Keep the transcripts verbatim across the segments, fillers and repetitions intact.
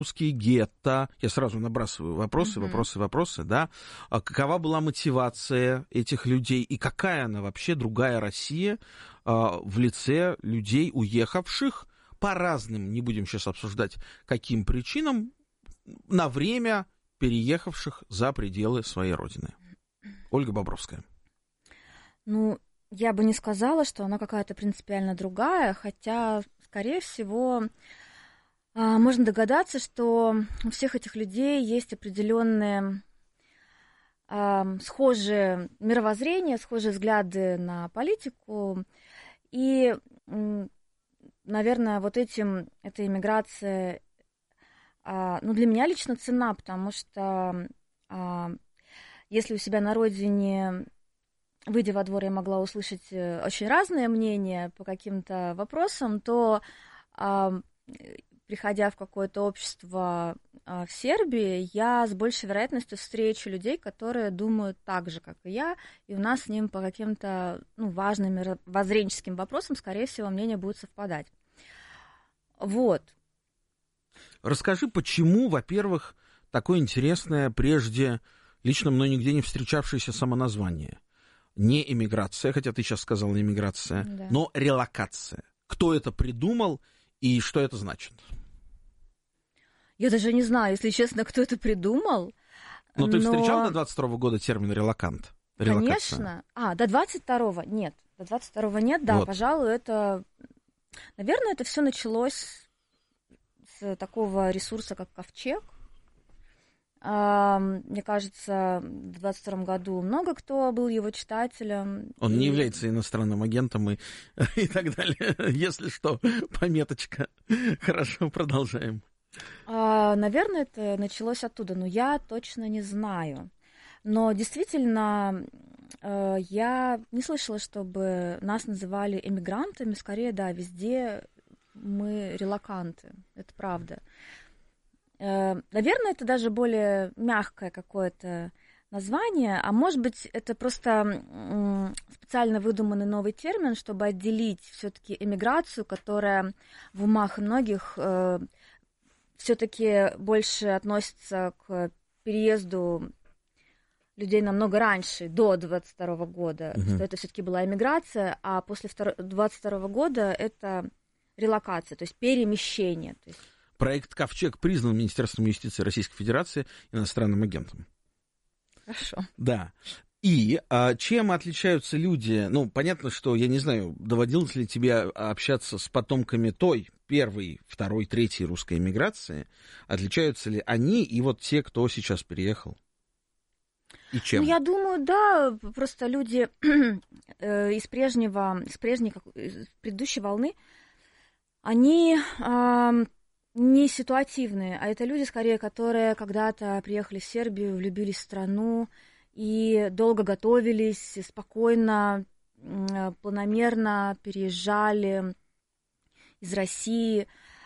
русские гетто. Я сразу набрасываю вопросы, mm-hmm. вопросы, вопросы, да. А какова была мотивация этих людей и какая она вообще другая Россия а, в лице людей, уехавших по разным, не будем сейчас обсуждать, каким причинам, на время переехавших за пределы своей родины. Ольга Бобровская. Ну, я бы не сказала, что она какая-то принципиально другая, хотя, скорее всего, можно догадаться, что у всех этих людей есть определенные схожие мировоззрения, схожие взгляды на политику, и, наверное, вот этим эта иммиграция, ну, для меня лично ценна, потому что если у себя на родине, выйдя во двор, я могла услышать очень разные мнения по каким-то вопросам, то приходя в какое-то общество в Сербии, я с большей вероятностью встречу людей, которые думают так же, как и я, и у нас с ним по каким-то ну, важным мировоззренческим вопросам, скорее всего, мнения будут совпадать. Вот. Расскажи, почему, во-первых, такое интересное, прежде лично мной нигде не встречавшееся самоназвание. Не эмиграция, хотя ты сейчас сказала эмиграция, да. но релокация. Кто это придумал и что это значит? Я даже не знаю, если честно, кто это придумал. Но, но... ты встречал до двадцать второго года термин релокант? Релокация? Конечно. А, до двадцать второго нет. До двадцать второго нет, да, вот. Пожалуй, это... Наверное, это все началось с такого ресурса, как Ковчег. Мне кажется, в двадцать втором году много кто был его читателем. Он и... не является иностранным агентом и, и так далее. Если что, пометочка. Хорошо, продолжаем. Наверное, это началось оттуда, но я точно не знаю. Но действительно, я не слышала, чтобы нас называли эмигрантами. Скорее, да, везде мы релоканты. Это правда. Наверное, это даже более мягкое какое-то название, а может быть, это просто специально выдуманный новый термин, чтобы отделить все-таки эмиграцию, которая в умах многих все-таки больше относится к переезду людей намного раньше, до двадцать второго года, угу. что это все-таки была эмиграция, а после двадцать второго года это релокация, то есть перемещение. То есть... Проект «Ковчег» признан Министерством юстиции Российской Федерации иностранным агентом. Хорошо. Да. И а, чем отличаются люди? Ну, понятно, что, я не знаю, доводилось ли тебе общаться с потомками той, первой, второй, третьей русской эмиграции? Отличаются ли они и вот те, кто сейчас переехал? И чем? Ну, я думаю, да, просто люди э, из прежнего, из прежней, из предыдущей волны, они... Э, не ситуативные, а это люди, скорее, которые когда-то приехали в Сербию, влюбились в страну и долго готовились, спокойно, планомерно переезжали из России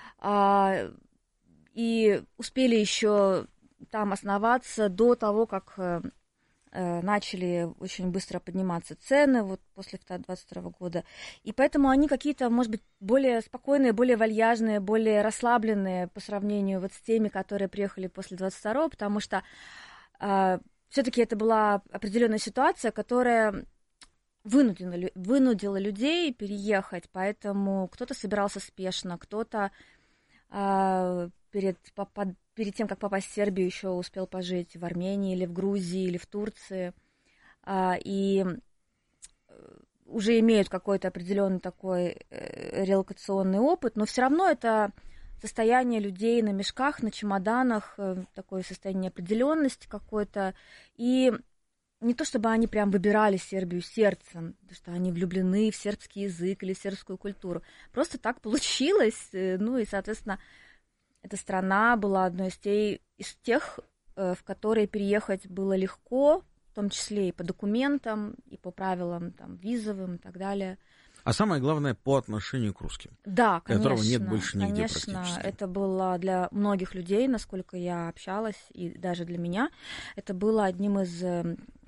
и успели еще там основаться до того, как начали очень быстро подниматься цены вот после двадцать второго года. И поэтому они какие-то, может быть, более спокойные, более вальяжные, более расслабленные по сравнению вот с теми, которые приехали после двадцать второго, потому что э, все-таки это была определенная ситуация, которая вынудила, вынудила людей переехать, поэтому кто-то собирался спешно, кто-то э, перед, под, перед тем, как попасть в Сербию, еще успел пожить в Армении или в Грузии или в Турции, и уже имеют какой-то определенный такой релокационный опыт, но все равно это состояние людей на мешках, на чемоданах, такое состояние неопределенности какой-то, и не то чтобы они прям выбирали Сербию сердцем, потому что они влюблены в сербский язык или в сербскую культуру, просто так получилось, ну и, соответственно, эта страна была одной из, те, из тех, в которые переехать было легко, в том числе и по документам, и по правилам там, визовым и так далее. А самое главное, по отношению к русским. Да, конечно. Которого нет больше нигде конечно, практически. Это было для многих людей, насколько я общалась, и даже для меня, это было одним из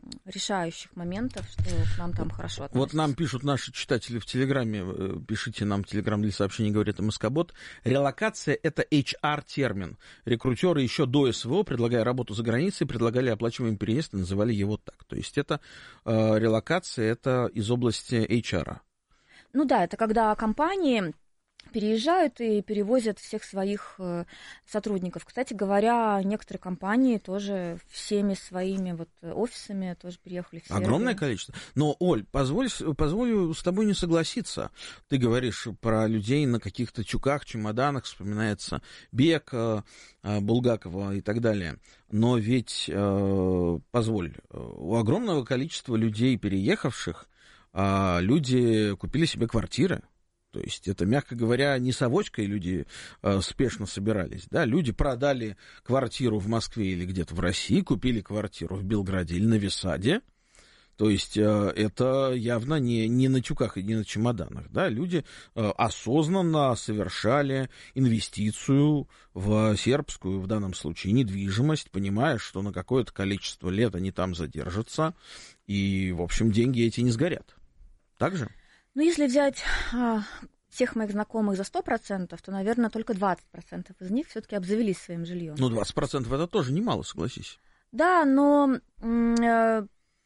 решающих моментов, что к нам там хорошо относятся. Вот нам пишут наши читатели в Телеграме, пишите нам в Телеграм для сообщений, говорит МСК-бот, релокация — это эйч ар-термин. Рекрутеры еще до СВО, предлагая работу за границей, предлагали оплачиваемый переезд и называли его так. То есть это э, релокация, это из области эйч ар. Ну да, это когда компании переезжают и перевозят всех своих э, сотрудников. Кстати говоря, некоторые компании тоже всеми своими вот офисами тоже переехали в Сербию. Огромное количество. Но, Оль, позволь, позволю с тобой не согласиться. Ты говоришь про людей на каких-то тюках, чемоданах, вспоминается Бек, э, Булгакова и так далее. Но ведь, э, позволь, у огромного количества людей, переехавших, э, люди купили себе квартиры. То есть это, мягко говоря, не совочкой люди э, спешно собирались. Да? Люди продали квартиру в Москве или где-то в России, купили квартиру в Белграде или Нови Саде. То есть э, это явно не, не на тюках и не на чемоданах. Да? Люди э, осознанно совершали инвестицию в сербскую, в данном случае, недвижимость, понимая, что на какое-то количество лет они там задержатся, и, в общем, деньги эти не сгорят. Так же? Ну, если взять а, всех моих знакомых за сто процентов, то, наверное, только двадцать процентов из них все-таки обзавелись своим жильем. Ну, двадцать процентов это тоже немало, согласись. Да, но э,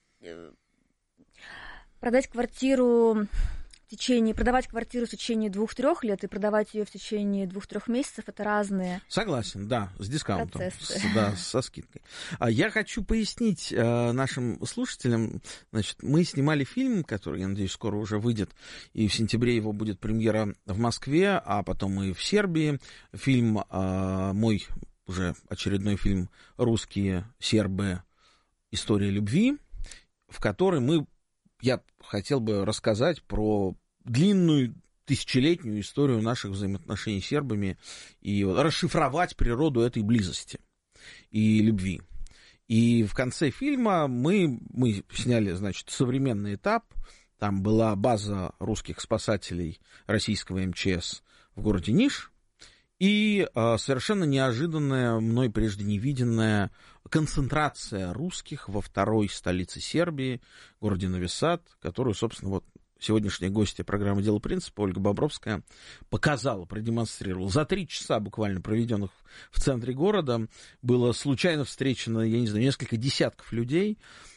продать квартиру в течение, продавать квартиру в течение двух-трех лет и продавать ее в течение двух-трех месяцев — это разные. Согласен, да, с дискаунтом, с, процессы. да, со скидкой. А я хочу пояснить э, нашим слушателям, значит, мы снимали фильм, который, я надеюсь, скоро уже выйдет, и в сентябре его будет премьера в Москве, а потом и в Сербии. Фильм, э, мой уже очередной фильм «Русские сербы. История любви», в которой мы, я хотел бы рассказать про длинную тысячелетнюю историю наших взаимоотношений с сербами и вот расшифровать природу этой близости и любви. И в конце фильма мы, мы сняли, значит, современный этап. Там была база русских спасателей российского эм че эс в городе Ниш. И а, совершенно неожиданная, мной прежде не виденная концентрация русских во второй столице Сербии, городе Нови Сад, которую, собственно, вот сегодняшняя гостья программы «Дело принципа» Ольга Бобровская показала, продемонстрировала. За три часа буквально проведенных в центре города было случайно встречено, я не знаю, несколько десятков людей,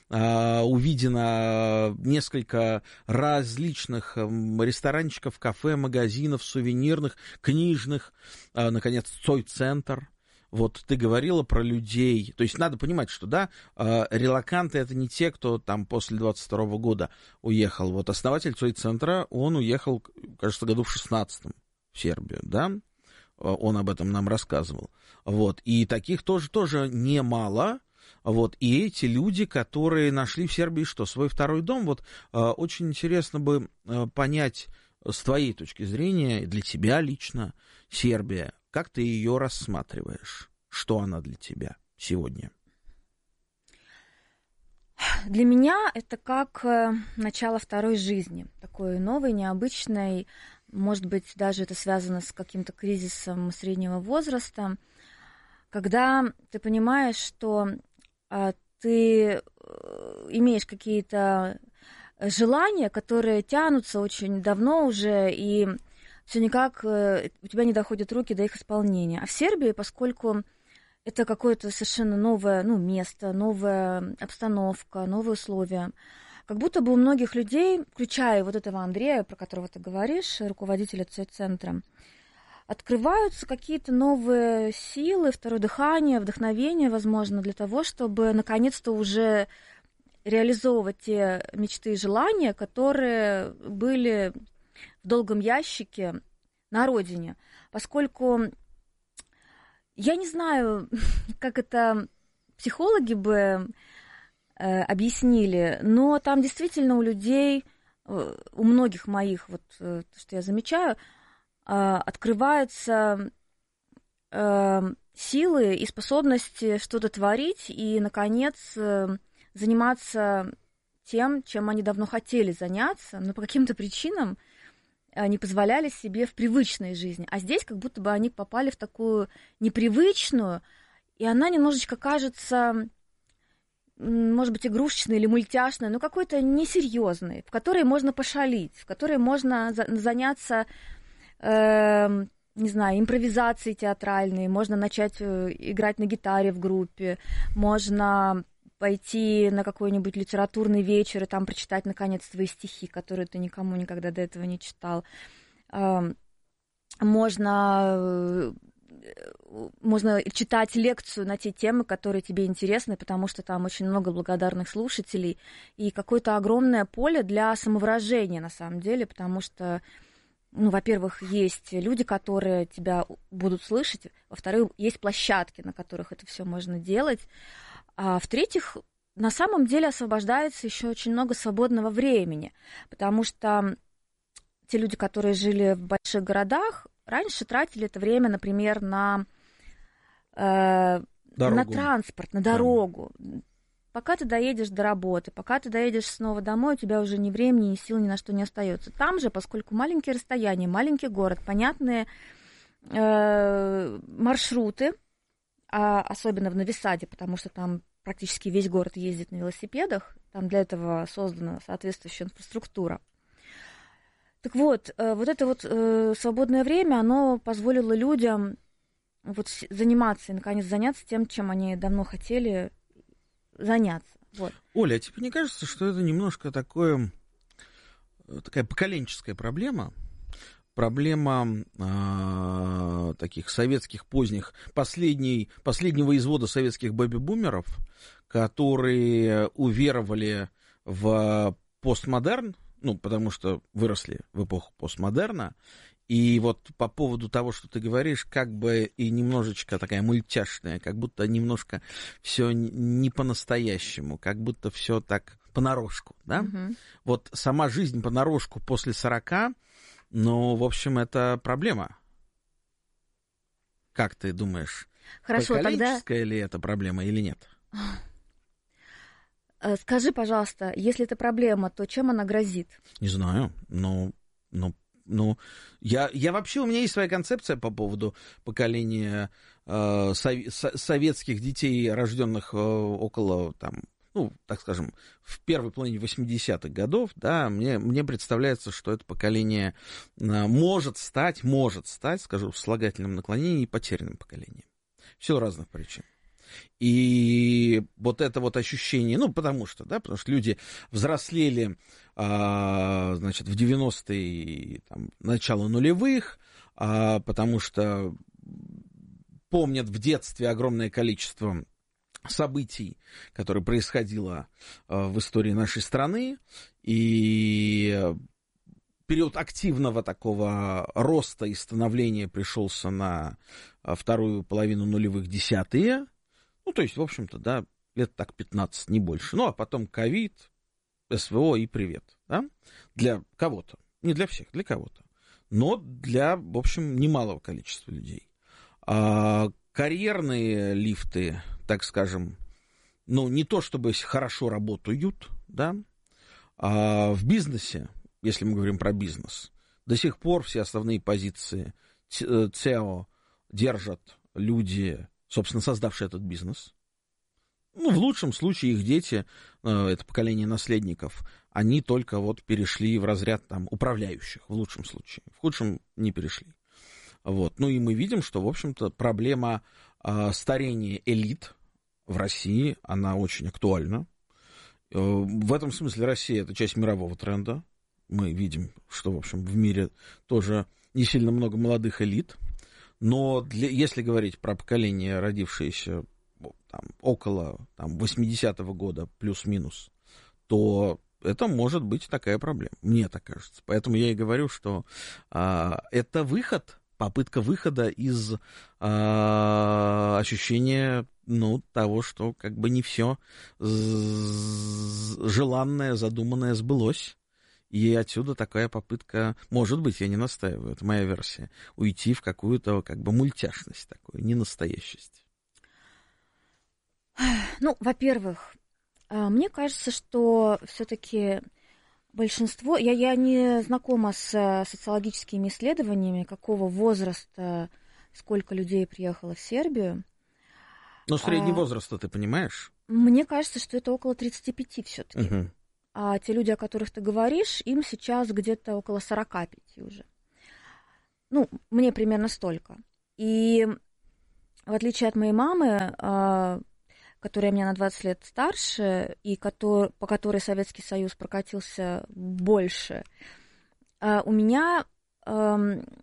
увидено несколько различных ресторанчиков, кафе, магазинов, сувенирных, книжных, наконец, Цой-центр. Вот ты говорила про людей, то есть надо понимать, что, да, релоканты — это не те, кто там после двадцать второго года уехал. Вот основатель Цой-центра, он уехал, кажется, году в шестнадцатом в Сербию, да, он об этом нам рассказывал. Вот, и таких тоже, тоже немало. Вот, и эти люди, которые нашли в Сербии что, свой второй дом, вот очень интересно бы понять с твоей точки зрения, для тебя лично, Сербия, как ты ее рассматриваешь? Что она для тебя сегодня? Для меня это как начало второй жизни, такой новой, необычной. Может быть, даже это связано с каким-то кризисом среднего возраста, когда ты понимаешь, что а, ты имеешь какие-то желания, которые тянутся очень давно уже, и все никак у тебя не доходят руки до их исполнения. А в Сербии, поскольку это какое-то совершенно новое, ну, место, новая обстановка, новые условия, как будто бы у многих людей, включая вот этого Андрея, про которого ты говоришь, руководителя Цой-центра, открываются какие-то новые силы, второе дыхание, вдохновение, возможно, для того, чтобы наконец-то уже реализовывать те мечты и желания, которые были в долгом ящике на родине. Поскольку я не знаю, как это психологи бы э, объяснили, но там действительно у людей, э, у многих моих, вот э, то, что я замечаю, э, открываются э, силы и способности что-то творить и, наконец, э, заниматься тем, чем они давно хотели заняться, но по каким-то причинам не позволяли себе в привычной жизни. А здесь как будто бы они попали в такую непривычную, и она немножечко кажется может быть, игрушечный или мультяшный, но какой-то несерьезный, в который можно пошалить, в который можно за- заняться, э, не знаю, импровизацией театральной, можно начать играть на гитаре в группе, можно пойти на какой-нибудь литературный вечер и там прочитать, наконец, свои стихи, которые ты никому никогда до этого не читал. Э, можно... Можно читать лекцию на те темы, которые тебе интересны, потому что там очень много благодарных слушателей и какое-то огромное поле для самовыражения, на самом деле, потому что, ну, во-первых, есть люди, которые тебя будут слышать, во-вторых, есть площадки, на которых это все можно делать, а в-третьих, на самом деле освобождается еще очень много свободного времени, потому что те люди, которые жили в больших городах, раньше тратили это время, например, на, э, на транспорт, на дорогу. Да. Пока ты доедешь до работы, пока ты доедешь снова домой, у тебя уже ни времени, ни сил, ни на что не остается. Там же, поскольку маленькие расстояния, маленький город, понятные э, маршруты, а особенно в Нови Саде, потому что там практически весь город ездит на велосипедах, там для этого создана соответствующая инфраструктура. Так вот, вот это вот э, свободное время, оно позволило людям вот заниматься и, наконец, заняться тем, чем они давно хотели заняться. Вот. Оля, а тебе не кажется, что это немножко такое, такая поколенческая проблема? Проблема э, таких советских поздних, последний, последнего извода советских бэби-бумеров, которые уверовали в постмодерн, ну, потому что выросли в эпоху постмодерна, и вот по поводу того, что ты говоришь, как бы и немножечко такая мультяшная, как будто немножко все не по-настоящему, как будто все так понарошку, да? Mm-hmm. Вот сама жизнь понарошку после сорока, ну, в общем, это проблема. Как ты думаешь, Хорошо, поколенческая тогда... ли это проблема или нет? Скажи, пожалуйста, если это проблема, то чем она грозит? Не знаю, но, но, но я, я вообще, у меня есть своя концепция по поводу поколения э, сов, советских детей, рожденных э, около, там, ну, так скажем, в первой половине восьмидесятых годов, да, мне, мне представляется, что это поколение э, может стать, может стать, скажу, в слагательном наклонении, потерянным поколением. В силу разных причин. И вот это вот ощущение, ну, потому что, да, потому что люди взрослели, а, значит, в девяностые, там, начало нулевых, а, потому что помнят в детстве огромное количество событий, которые происходило а, в истории нашей страны, и период активного такого роста и становления пришелся на вторую половину нулевых, десятые. Ну, то есть, в общем-то, да, лет так пятнадцать, не больше. Ну, а потом ковид, СВО и привет, да, для кого-то. Не для всех, для кого-то. Но для, в общем, немалого количества людей. А карьерные лифты, так скажем, ну, не то чтобы хорошо работают, да, а в бизнесе, если мы говорим про бизнес, до сих пор все основные позиции ЦЕО держат люди, собственно, создавшие этот бизнес. Ну, в лучшем случае их дети, это поколение наследников, они только вот перешли в разряд там управляющих, в лучшем случае. В худшем не перешли. Вот. Ну и мы видим, что, в общем-то, проблема э, старения элит в России, она очень актуальна. Э, в этом смысле Россия — это часть мирового тренда. Мы видим, что, в общем, в мире тоже не сильно много молодых элит. Но для, если говорить про поколение, родившееся там, около там, восьмидесятого года, плюс-минус, то это может быть такая проблема. Мне так кажется. Поэтому я и говорю, что а, это выход, попытка выхода из а, ощущения, ну, того, что как бы не все желанное, задуманное сбылось. И отсюда такая попытка, может быть, я не настаиваю, это моя версия, уйти в какую-то как бы мультяшность такую, ненастоящесть. Ну, во-первых, мне кажется, что все-таки большинство, я, я не знакома с социологическими исследованиями, какого возраста, сколько людей приехало в Сербию. Но средний а... возраст, ты понимаешь? Мне кажется, что это около тридцати пяти все-таки. Угу. А те люди, о которых ты говоришь, им сейчас где-то около сорока пяти уже. Ну, мне примерно столько. И в отличие от моей мамы, которая меня на двадцать лет старше, и по которой Советский Союз прокатился больше, у меня, как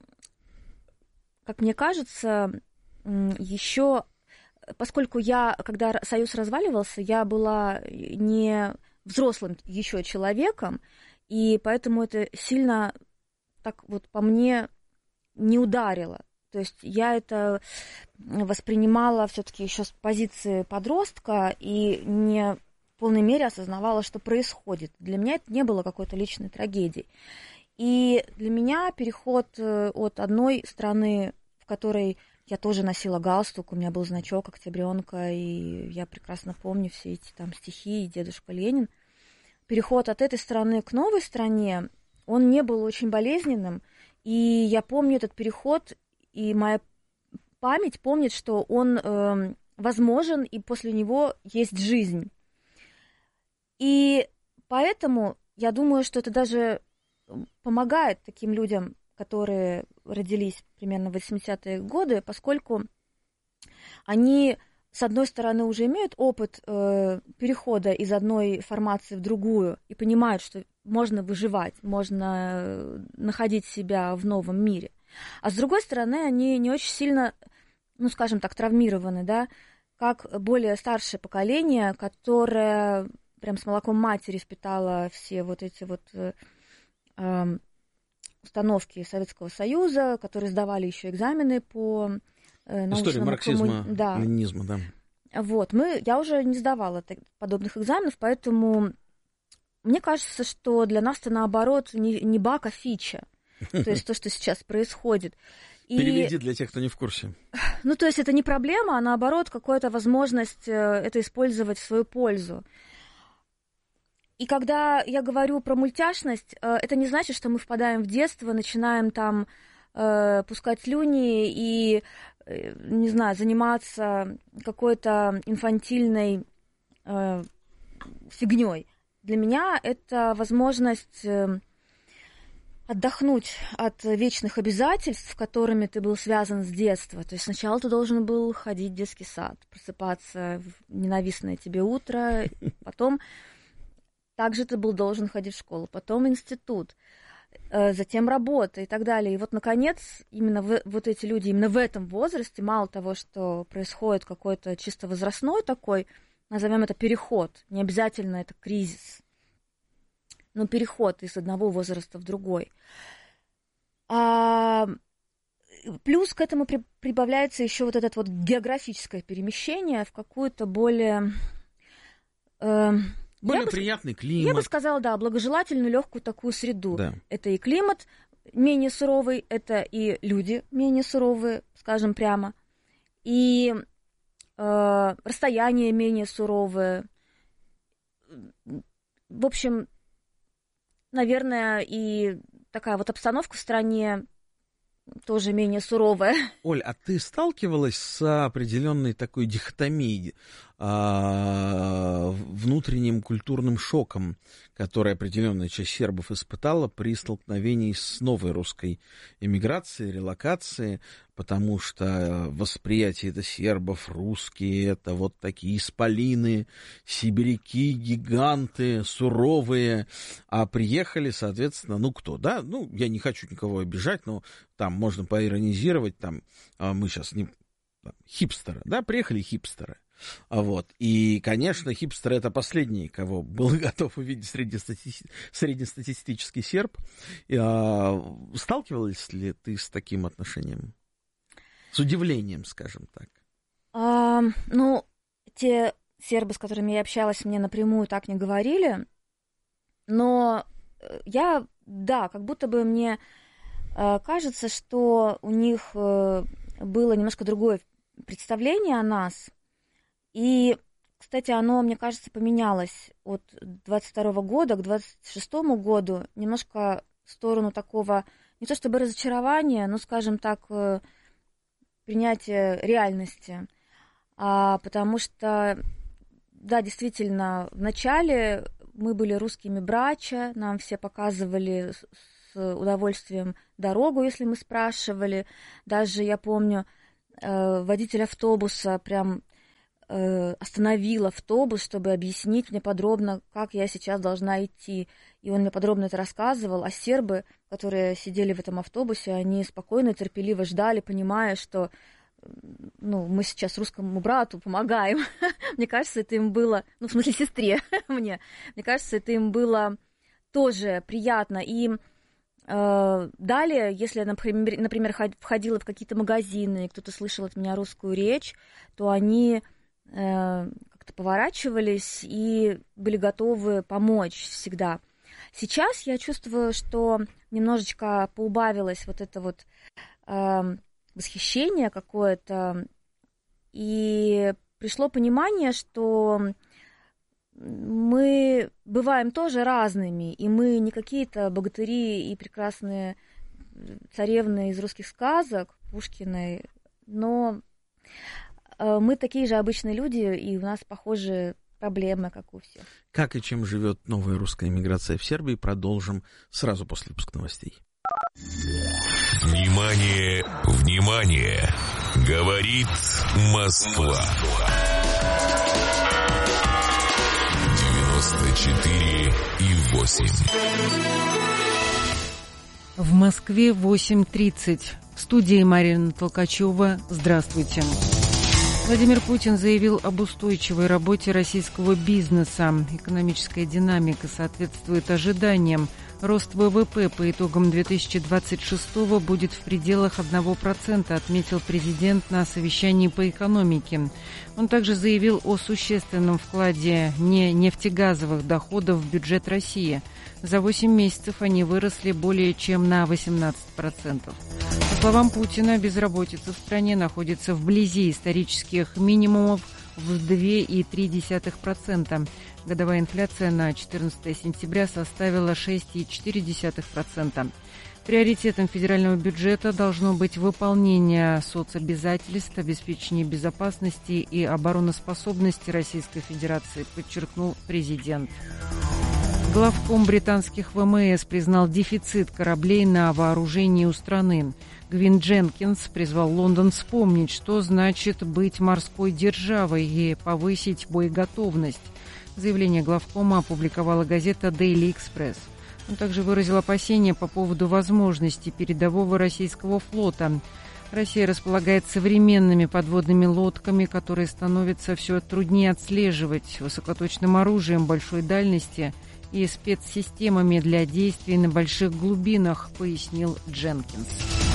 мне кажется, еще, поскольку я, когда Союз разваливался, я была не взрослым еще человеком, и поэтому это сильно так вот по мне не ударило. То есть я это воспринимала все-таки еще с позиции подростка и не в полной мере осознавала, что происходит. Для меня это не было какой-то личной трагедией. И для меня переход от одной страны, в которой я тоже носила галстук, у меня был значок октябренка, и я прекрасно помню все эти там стихи и дедушка Ленин. Переход от этой страны к новой стране, он не был очень болезненным, и я помню этот переход, и моя память помнит, что он э, возможен, и после него есть жизнь. И поэтому я думаю, что это даже помогает таким людям, которые родились примерно в восьмидесятые годы, поскольку они, с одной стороны, уже имеют опыт э, перехода из одной формации в другую и понимают, что можно выживать, можно находить себя в новом мире. А с другой стороны, они не очень сильно, ну, скажем так, травмированы, да, как более старшее поколение, которое прям с молоком матери впитало все вот эти вот э, э, установки Советского Союза, которые сдавали еще экзамены по э, научному... История марксизма, комму... да. ленинизма, да. Вот, мы, я уже не сдавала подобных экзаменов, поэтому мне кажется, что для нас это, наоборот, не, не баг, а фича. То есть то, что сейчас происходит. И, переведи для тех, кто не в курсе. Ну, то есть это не проблема, а наоборот, какая-то возможность это использовать в свою пользу. И когда я говорю про мультяшность, это не значит, что мы впадаем в детство, начинаем там э, пускать слюни и, э, не знаю, заниматься какой-то инфантильной э, фигней. Для меня это возможность... Э, отдохнуть от вечных обязательств, которыми ты был связан с детства. То есть сначала ты должен был ходить в детский сад, просыпаться в ненавистное тебе утро, потом также ты был должен ходить в школу, потом институт, затем работа и так далее. И вот, наконец, именно в, вот эти люди именно в этом возрасте, мало того, что происходит какой-то чисто возрастной такой, назовем это переход, не обязательно это кризис, но переход из одного возраста в другой. А, плюс к этому при, прибавляется еще вот это вот географическое перемещение в какую-то более... Э, более бы, приятный климат. Я бы сказала, да, благожелательную, легкую такую среду. Да. Это и климат менее суровый, это и люди менее суровые, скажем прямо, и э, расстояние менее суровое. В общем... Наверное, и такая вот обстановка в стране тоже менее суровая. Оль, а ты сталкивалась с определенной такой дихотомией, внутренним культурным шоком, который определенная часть сербов испытала при столкновении с новой русской эмиграцией, релокацией, потому что восприятие это сербов, русские, это вот такие исполины, сибиряки, гиганты, суровые, а приехали, соответственно, ну кто, да, ну я не хочу никого обижать, но там можно поиронизировать, там мы сейчас не... хипстеры, да, приехали хипстеры. Вот. И, конечно, хипстеры — это последний, кого был готов увидеть среднестати... среднестатистический серб. И, а, сталкивалась ли ты с таким отношением? С удивлением, скажем так. А, ну, те сербы, с которыми я общалась, мне напрямую так не говорили. Но я, да, как будто бы мне э, кажется, что у них э, было немножко другое представление о нас. И, кстати, оно, мне кажется, поменялось от двадцать второго года к двадцать шестому году немножко в сторону такого, не то чтобы разочарования, но, скажем так, принятия реальности. А, потому что да, действительно, вначале мы были русскими братья, нам все показывали с удовольствием дорогу, если мы спрашивали. Даже, я помню, водитель автобуса прям остановил автобус, чтобы объяснить мне подробно, как я сейчас должна идти. И он мне подробно это рассказывал. А сербы, которые сидели в этом автобусе, они спокойно, терпеливо ждали, понимая, что ну, мы сейчас русскому брату помогаем. Мне кажется, это им было... Ну, в смысле, сестре мне. Мне кажется, это им было тоже приятно. И э, далее, если я, например, например, входила в какие-то магазины, и кто-то слышал от меня русскую речь, то они э, как-то поворачивались и были готовы помочь всегда. Сейчас я чувствую, что немножечко поубавилось вот это вот... Э, восхищение какое-то, и пришло понимание, что мы бываем тоже разными, и мы не какие-то богатыри и прекрасные царевны из русских сказок Пушкиной, но мы такие же обычные люди, и у нас похожие проблемы, как у всех. Как и чем живет новая русская эмиграция в Сербии, продолжим сразу после выпуска новостей. Внимание, внимание! Говорит Москва. девяносто четыре и восемь. В Москве восемь тридцать. В студии Марина Толкачева. Здравствуйте. Владимир Путин заявил об устойчивой работе российского бизнеса. Экономическая динамика соответствует ожиданиям. Рост ВВП по итогам две тысячи двадцать шестого будет в пределах одного процента, отметил президент на совещании по экономике. Он также заявил о существенном вкладе не нефтегазовых доходов в бюджет России. За восемь месяцев они выросли более чем на восемнадцать процентов. По словам Путина, безработица в стране находится вблизи исторических минимумов в два целых три десятых процента. Годовая инфляция на четырнадцатое сентября составила шесть целых четыре десятых процента. Приоритетом федерального бюджета должно быть выполнение соцобязательств, обеспечение безопасности и обороноспособности Российской Федерации, подчеркнул президент. Главком британских ВМС признал дефицит кораблей на вооружении у страны. Гвин Дженкинс призвал Лондон вспомнить, что значит быть морской державой и повысить боеготовность. Заявление главкома опубликовала газета Daily Express. Он также выразил опасения по поводу возможности передового российского флота. Россия располагает современными подводными лодками, которые становятся все труднее отслеживать, высокоточным оружием большой дальности и спецсистемами для действий на больших глубинах, пояснил Дженкинс.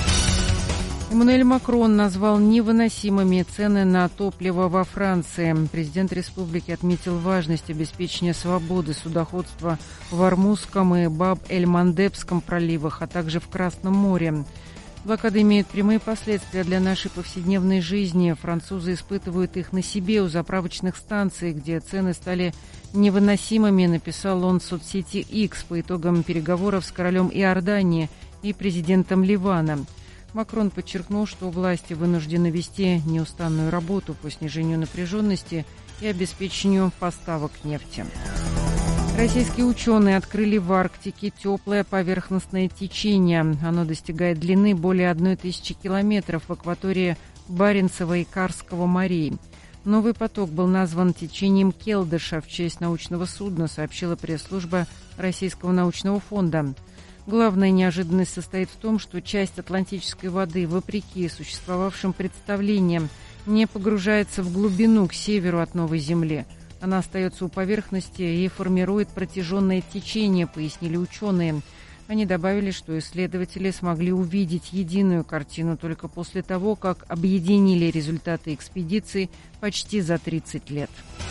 Эммануэль Макрон назвал невыносимыми цены на топливо во Франции. Президент республики отметил важность обеспечения свободы судоходства в Ормузском и Баб-эль-Мандебском проливах, а также в Красном море. Блокада имеет прямые последствия для нашей повседневной жизни. Французы испытывают их на себе у заправочных станций, где цены стали невыносимыми, написал он в соцсети X по итогам переговоров с королем Иордании и президентом Ливана. Макрон подчеркнул, что власти вынуждены вести неустанную работу по снижению напряженности и обеспечению поставок нефти. Российские ученые открыли в Арктике теплое поверхностное течение. Оно достигает длины более одной тысячи километров в акватории Баренцева и Карского морей. Новый поток был назван течением Келдыша в честь научного судна, сообщила пресс-служба Российского научного фонда. Главная неожиданность состоит в том, что часть атлантической воды, вопреки существовавшим представлениям, не погружается в глубину к северу от Новой Земли. Она остается у поверхности и формирует протяженное течение, пояснили ученые. Они добавили, что исследователи смогли увидеть единую картину только после того, как объединили результаты экспедиции почти за тридцать лет.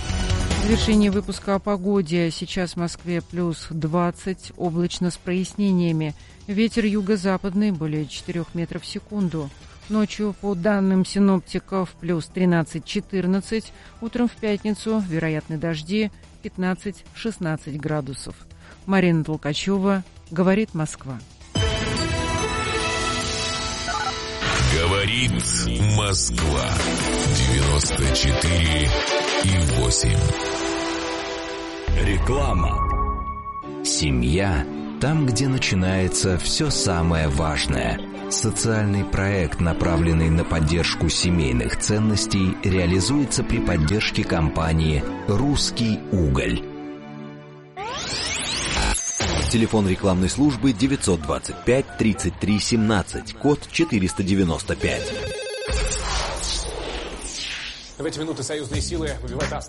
В завершении выпуска о погоде. Сейчас в Москве плюс двадцать, облачно с прояснениями. Ветер юго-западный более четырех метров в секунду. Ночью, по данным синоптиков, плюс тринадцать-четырнадцать. Утром в пятницу вероятны дожди пятнадцать-шестнадцать градусов. Марина Толкачева, говорит Москва. Говорит Москва. девяносто четыре и восемь. Реклама. Семья – там, где начинается все самое важное. Социальный проект, направленный на поддержку семейных ценностей, реализуется при поддержке компании «Русский уголь». Телефон рекламной службы девятьсот двадцать пять тридцать три семнадцать, код четыреста девяносто пять. В эти минуты союзные силы выбивают